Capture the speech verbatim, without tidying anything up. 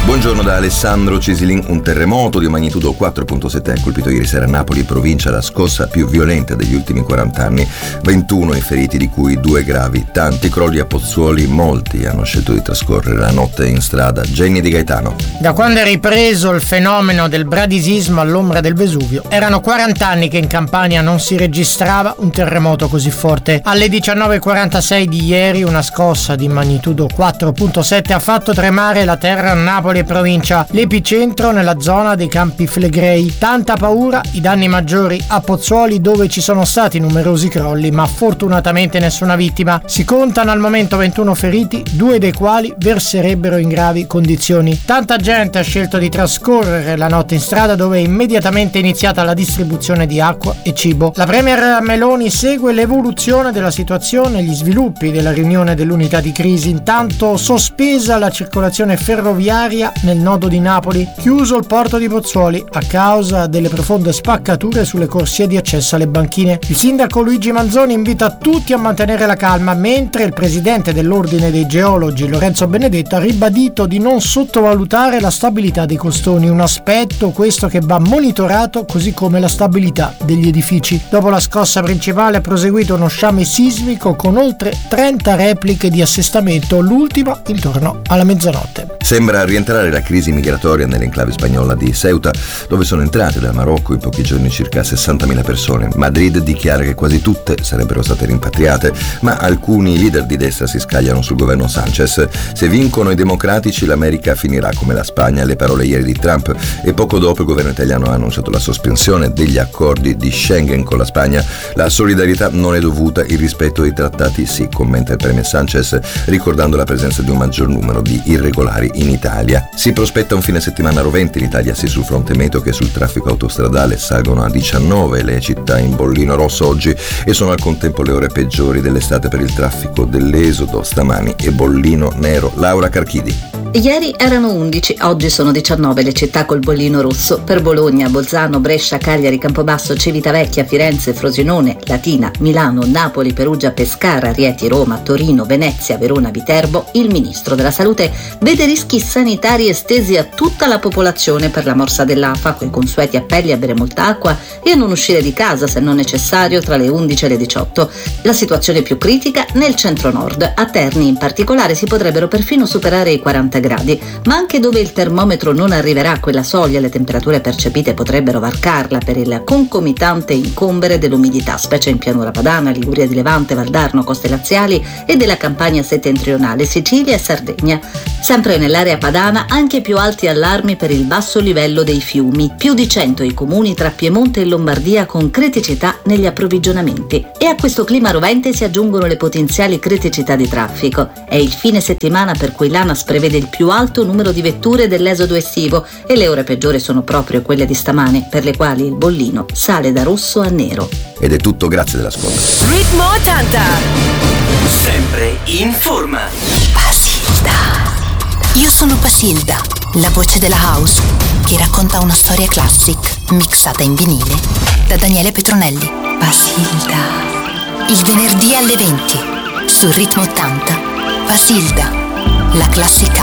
Buongiorno da Alessandro Cisilin. Un terremoto di magnitudo quattro virgola sette ha colpito ieri sera Napoli, provincia, la scossa più violenta degli ultimi quaranta anni. ventuno i feriti, di cui due gravi. Tanti crolli a Pozzuoli, molti hanno scelto di trascorrere la notte in strada. Jenny Di Gaetano. Da quando è ripreso il fenomeno del bradisismo all'ombra del Vesuvio, erano quaranta anni che in Campania non si registrava un terremoto così forte. Alle diciannove e quarantasei di ieri una scossa di magnitudo quattro virgola sette ha fatto tremare la terra a Napoli e provincia, l'epicentro nella zona dei Campi Flegrei. Tanta paura, i danni maggiori a Pozzuoli, dove ci sono stati numerosi crolli ma fortunatamente nessuna vittima. Si contano al momento ventuno feriti, due dei quali verserebbero in gravi condizioni. Tanta gente ha scelto di trascorrere la notte in strada, dove è immediatamente iniziata la distribuzione di acqua e cibo. La premier Meloni segue l'evoluzione della situazione e gli sviluppi della riunione dell'unità di crisi. Intanto sospesa la circolazione ferroviaria nel nodo di Napoli, chiuso il porto di Pozzuoli a causa delle profonde spaccature sulle corsie di accesso alle banchine. Il sindaco Luigi Manzoni invita tutti a mantenere la calma, mentre il presidente dell'Ordine dei Geologi Lorenzo Benedetto ha ribadito di non sottovalutare la stabilità dei costoni, un aspetto questo che va monitorato, così come la stabilità degli edifici. Dopo la scossa principale è proseguito uno sciame sismico con oltre trenta repliche di assestamento, l'ultima intorno alla mezzanotte. Sembra rientrare la crisi migratoria nell'enclave spagnola di Ceuta, dove sono entrate dal Marocco in pochi giorni circa sessantamila persone. Madrid dichiara che quasi tutte sarebbero state rimpatriate, ma alcuni leader di destra si scagliano sul governo Sanchez. Se vincono i democratici, l'America finirà come la Spagna, le parole ieri di Trump, e poco dopo il governo italiano ha annunciato la sospensione degli accordi di Schengen con la Spagna. La solidarietà non è dovuta, il rispetto dei trattati sì, commenta il premier Sanchez, ricordando la presenza di un maggior numero di irregolari in Italia. Si prospetta un fine settimana rovente in Italia, sia sul fronte meteo che sul traffico autostradale. Salgono a diciannove le città in bollino rosso oggi e sono al contempo le ore peggiori dell'estate per il traffico dell'esodo. Stamani è bollino nero. Laura Carchidi. Ieri erano undici, oggi sono diciannove le città col bollino rosso. Per Bologna, Bolzano, Brescia, Cagliari, Campobasso, Civitavecchia, Firenze, Frosinone, Latina, Milano, Napoli, Perugia, Pescara, Rieti, Roma, Torino, Venezia, Verona, Viterbo, il ministro della Salute vede rischi sanitari estesi a tutta la popolazione per la morsa dell'A F A, con i consueti appelli a bere molta acqua e a non uscire di casa se non necessario tra le undici e le diciotto. La situazione più critica nel centro-nord. A Terni in particolare si potrebbero perfino superare i quaranta gradi, ma anche dove il termometro non arriverà a quella soglia le temperature percepite potrebbero varcarla per il concomitante incombere dell'umidità, specie in pianura padana, Liguria di Levante, Valdarno, coste laziali e della Campania settentrionale, Sicilia e Sardegna. Sempre nell'area padana anche più alti allarmi per il basso livello dei fiumi, più di cento i comuni tra Piemonte e Lombardia con criticità negli approvvigionamenti. E a questo clima rovente si aggiungono le potenziali criticità di traffico. È il fine settimana per cui l'ANAS prevede il più alto numero di vetture dell'esodo estivo e le ore peggiori sono proprio quelle di stamane, per le quali il bollino sale da rosso a nero. Ed è tutto, grazie dell'ascolto. Ritmo ottanta, sempre in forma. Basilda. Io sono Basilda, la voce della house che racconta una storia classic mixata in vinile da Daniele Petronelli. Basilda. Il venerdì alle venti su Ritmo ottanta. Basilda, la classic